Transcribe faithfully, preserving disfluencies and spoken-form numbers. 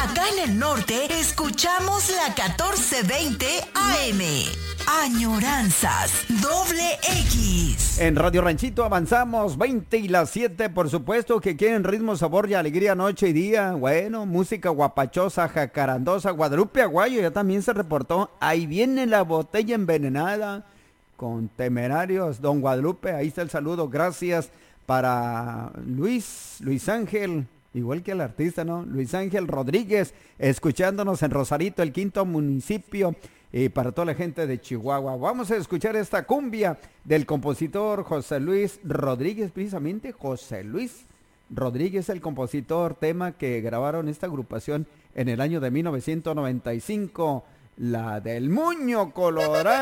Acá en el norte escuchamos la catorce veinte A M. Añoranzas Doble X. En Radio Ranchito avanzamos veinte y las siete, por supuesto que quieren ritmo, sabor y alegría noche y día. Bueno, música guapachosa, jacarandosa. Guadalupe Aguayo ya también se reportó. Ahí viene la botella envenenada con Temerarios. Don Guadalupe, ahí está el saludo. Gracias para Luis, Luis Ángel, igual que el artista, ¿no? Luis Ángel Rodríguez, escuchándonos en Rosarito, el quinto municipio. Y para toda la gente de Chihuahua, vamos a escuchar esta cumbia del compositor José Luis Rodríguez, precisamente José Luis Rodríguez, el compositor, tema que grabaron esta agrupación en el año de mil novecientos noventa y cinco, la del Muño Colorado.